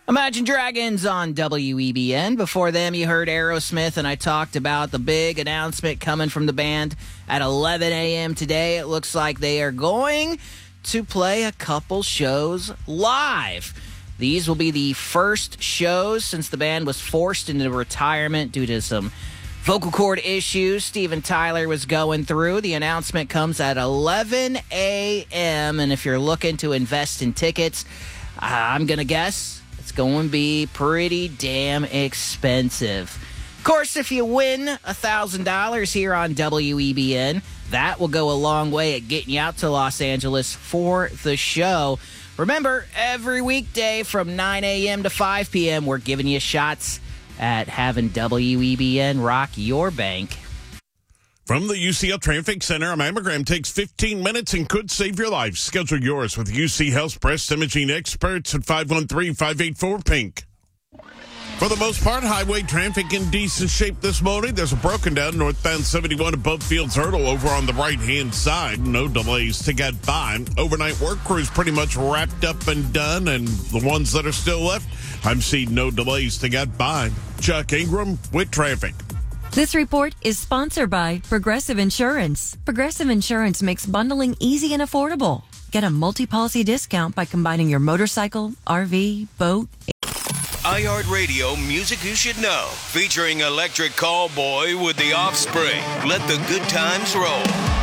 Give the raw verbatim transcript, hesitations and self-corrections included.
Imagine Dragons on W E B N. Before them, you heard Aerosmith, and I talked about the big announcement coming from the band at eleven a.m. today. It looks like they are going to play a couple shows live. These will be the first shows since the band was forced into retirement due to some vocal cord issues Steven Tyler was going through. The announcement comes at eleven a.m., and if you're looking to invest in tickets, I'm going to guess it's going to be pretty damn expensive. Of course, if you win one thousand dollars here on W E B N, that will go a long way at getting you out to Los Angeles for the show. Remember, every weekday from nine a.m. to five p.m., we're giving you shots at having W E B N rock your bank. From the U C L Traffic Center, a mammogram takes fifteen minutes and could save your life. Schedule yours with U C Health breast imaging experts at five one three, five eight four, pink. For the most part, highway traffic in decent shape this morning. There's a broken down northbound seventy-one above Fields Hurdle over on the right-hand side. No delays to get by. Overnight work crews pretty much wrapped up and done, and the ones that are still left, I'm seeing no delays to get by. Chuck Ingram with traffic. This report is sponsored by Progressive Insurance. Progressive Insurance makes bundling easy and affordable. Get a multi-policy discount by combining your motorcycle, R V, boat. iHeartRadio Music You Should Know, featuring Electric Callboy with The Offspring. Let the good times roll.